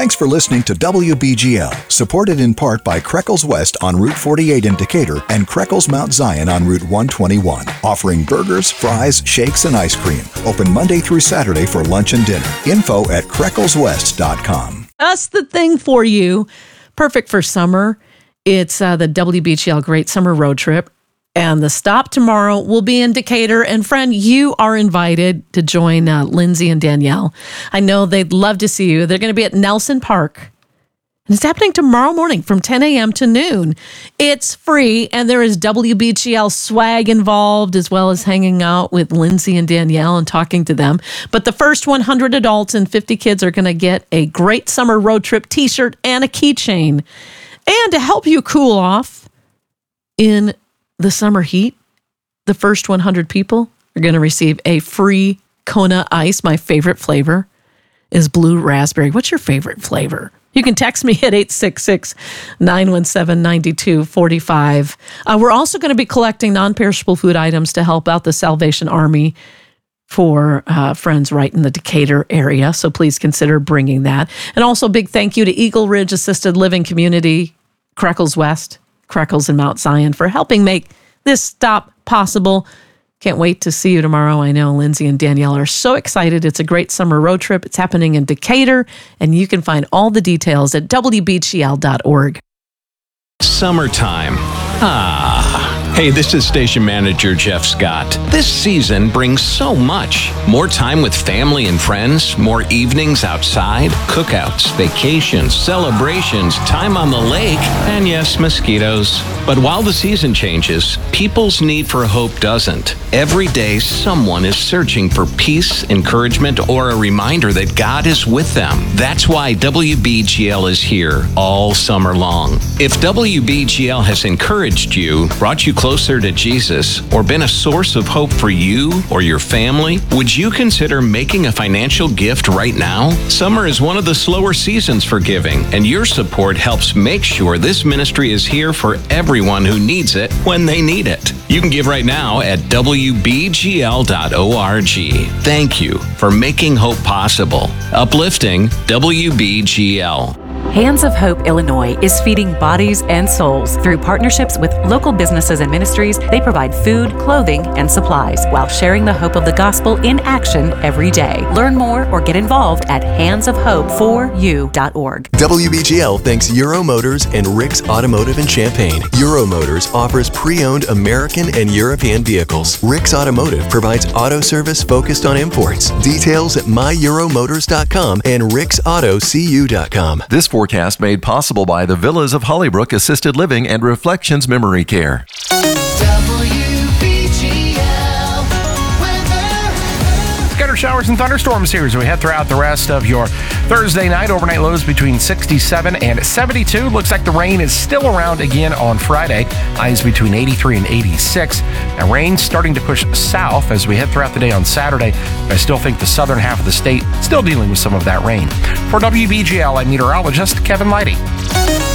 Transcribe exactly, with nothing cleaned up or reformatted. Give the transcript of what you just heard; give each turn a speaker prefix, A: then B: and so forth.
A: Thanks for listening to W B G L, supported in part by Kreckles West on Route forty-eight in Decatur and Kreckles Mount Zion on Route one twenty-one, offering burgers, fries, shakes, and ice cream. Open Monday through Saturday for lunch and dinner. Info at Kreckles West dot com.
B: That's the thing for you. Perfect for summer. It's uh, the W B G L Great Summer Road Trip. And the stop tomorrow will be in Decatur. And friend, you are invited to join uh, Lindsay and Danielle. I know they'd love to see you. They're going to be at Nelson Park. And it's happening tomorrow morning from ten a.m. to noon. It's free, and there is W B G L swag involved, as well as hanging out with Lindsay and Danielle and talking to them. But the first one hundred adults and fifty kids are going to get a Great Summer Road Trip t-shirt and a keychain. And to help you cool off in the summer heat, the first one hundred people are going to receive a free Kona Ice. My favorite flavor is blue raspberry. What's your favorite flavor? You can text me at eight six six, nine one seven, nine two four five. Uh, we're also going to be collecting non-perishable food items to help out the Salvation Army for uh, friends right in the Decatur area. So please consider bringing that. And also big thank you to Eagle Ridge Assisted Living Community, Kreckles West, Kreckles and Mount Zion for helping make this stop possible. Can't wait to see you tomorrow. I know Lindsay and Danielle are so excited. It's a great summer road trip. It's happening in Decatur, and you can find all the details at W B G L dot org.
C: Summertime. Ah. Hey, this is Station Manager Jeff Scott. This season brings so much. More time with family and friends, more evenings outside, cookouts, vacations, celebrations, time on the lake, and yes, mosquitoes. But while the season changes, people's need for hope doesn't. Every day, someone is searching for peace, encouragement, or a reminder that God is with them. That's why W B G L is here all summer long. If W B G L has encouraged you, brought you closer to Jesus, or been a source of hope for you or your family, would you consider making a financial gift right now? Summer is one of the slower seasons for giving, and your support helps make sure this ministry is here for everyone who needs it when they need it. You can give right now at W B G L dot org. Thank you for making hope possible. Uplifting W B G L.
D: Hands of Hope Illinois is feeding bodies and souls. Through partnerships with local businesses and ministries, they provide food, clothing, and supplies while sharing the hope of the gospel in action every day. Learn more or get involved at hands of hope for you dot org.
E: W B G L thanks Euro Motors and Rick's Automotive in Champaign. Euro Motors offers pre-owned American and European vehicles. Rick's Automotive provides auto service focused on imports. Details at my euro motors dot com and ricks auto c u dot com.
F: This forecast made possible by the Villas of Hollybrook Assisted Living and Reflections Memory Care.
G: Scattered showers and thunderstorms here as we head throughout the rest of your Thursday night. Overnight lows between sixty-seven and seventy-two. Looks like the rain is still around again on Friday. Highs between eighty-three and eighty-six. And rain starting to push south as we head throughout the day on Saturday. I still think the southern half of the state still dealing with some of that rain. For W B G L, I'm meteorologist Kevin Leidy.